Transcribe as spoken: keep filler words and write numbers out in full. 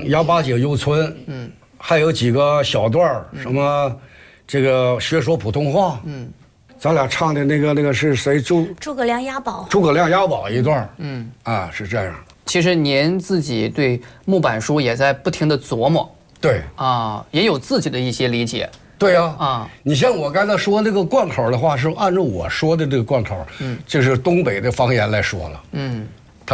杨八姐游村，嗯，还有几个小段儿，什么这个学说普通话，嗯，咱俩唱的那个那个是谁？诸诸葛亮押宝， 诸葛亮押宝一段，嗯啊是这样。 其实您自己对木板书也在不停的琢磨， 对啊，也有自己的一些理解。 对呀， 啊， 你像我刚才说那个贯口的话，是按照我说的这个贯口，嗯，就是东北的方言来说了，嗯。